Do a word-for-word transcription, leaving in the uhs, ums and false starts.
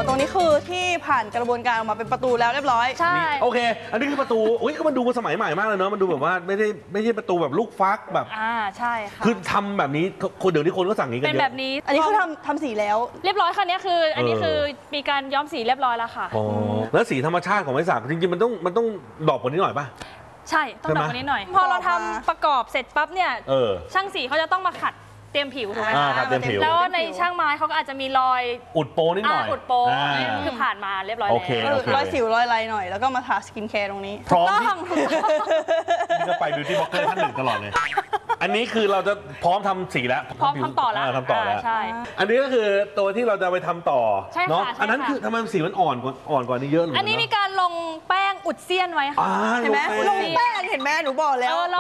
ตรงนี้คือที่ผ่านกระบวนการออกมาเป็นประตูแล้วเรียบร้อยใช่โอเคอันนี้คือประตูอุ้ยก็มันดูสมัยใหม่มากเลยเนาะมันดูแบบว่าไม่ได้ไม่ใช่ประตูแบบลูกฟักแบบอ่าใช่ค่ะคือทำแบบนี้คนเดี๋ยวนี้คนก็สั่งนี้กันเยอะเป็นแบบนี้อันนี้คือทำทำสีแล้วเรียบร้อยคันนี้คือ อันนี้คือมีการย้อมสีเรียบร้อยแล้วค่ะอ๋อแล้วสีธรรมชาติของไม้สักจริงๆมันต้องมันต้องดอกกว่านี้หน่อยป่ะใช่ต้องดอกกว่านี้หน่อยพอเราทำประกอบเสร็จปั๊บเนี่ยช่างสีเขาจะต้องมาขัดเตรียมผิวถูกไหมคะแล้วในช่างไม้เขาก็อาจจะมีรอยอุดโปนิดหน่อยอุดโปคือผ่านมาเรียบร้อยแล้วรอยสิวรอยอะไรหน่อยแล้วก็มาทาสกินแคร์ตรงนี้พร้อมที่จะไปบิวตี้บล็อกเกอร์ท่านหนึ่งตลอดเลยอันนี้คือเราจะพร้อมทำสีแล้วพร้อมทำต่อแล้วทำต่อแล้วใช่อันนี้ก็คือตัวที่เราจะไปทำต่อเนาะอันนั้นคือทำไมสีมันอ่อนกว่าอ่อนกว่านี้เยอะเลยอันนี้มีการลงแป้งอุดเสี้ยนไว้ค่ะเห็นไหมลงแป้งเห็นไหมหนูบอกแล้ว